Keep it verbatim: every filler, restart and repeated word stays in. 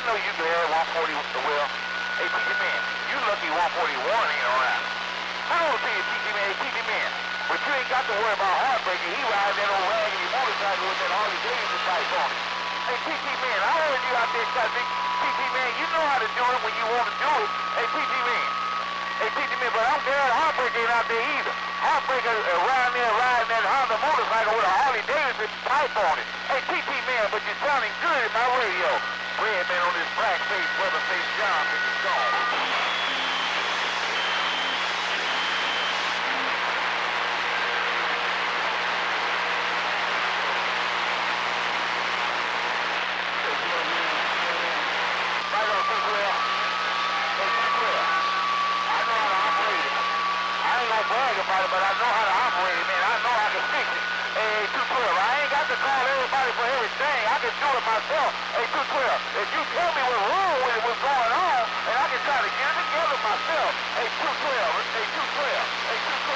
know you can have one forty, well, hey, T T man, you lucky one forty-one ain't around. I don't see you, T T man, hey, T T man, but you ain't got to worry about heartbreaking. He rides that old raggedy motorcycle with that Harley Davidson pipe on it. Hey, T T man, I heard you out there shot big. T T man, you know how to do it when you want to do it. Hey, T T man. Hey, T T man, but I'm glad Heartbreak ain't out there either. Heartbreak is around there riding that Honda motorcycle with a Harley Davidson pipe on it. Hey, T T man, but you're sounding good in my radio. Red man on this black face, brother face John, this is gone. Brag about it, but I know how to operate it, man. I know I can fix it. Hey, two twelve, I ain't got to call everybody for everything. I can do it myself. Hey, two twelve, if you tell me what's wrong with it, what's going on, and I can try to get it together myself. Hey, two twelve, hey, two twelve, hey, two twelve.